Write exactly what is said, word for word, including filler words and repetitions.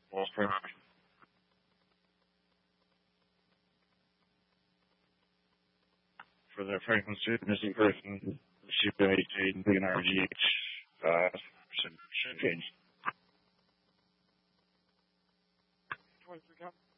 False pressure. For the frequency of missing person, C P eighteen, B N R G H, uh, should, should change. twenty-three count.